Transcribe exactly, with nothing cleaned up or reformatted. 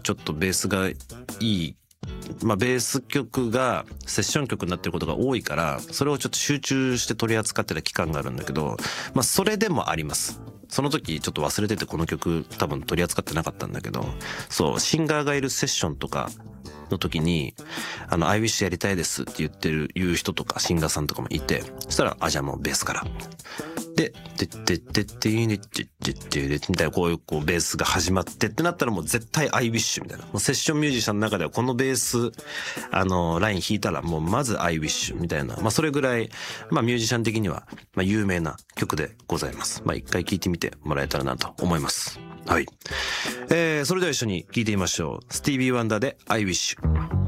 ちょっとベースがいい、まあベース曲がセッション曲になってることが多いから、それをちょっと集中して取り扱ってた期間があるんだけど、まあそれでもあります。その時ちょっと忘れててこの曲多分取り扱ってなかったんだけど、そう、シンガーがいるセッションとかの時に、あの、I wish やりたいですって言ってる、言う人とかシンガーさんとかもいて、そしたら、あ、じゃあもうベースから。で、で、で、で、で、で、で、で、で、で、みたいな、こういう、こう、ベースが始まってってなったらもう絶対 I wish みたいな。もうセッションミュージシャンの中ではこのベース、あの、ライン弾いたらもうまず I wish みたいな。まあそれぐらい、まあミュージシャン的には、まあ有名な曲でございます。まあ一回聴いてみてもらえたらなと思います。はい。えー、それでは一緒に聴いてみましょう。スティービー・ワンダーで I wish。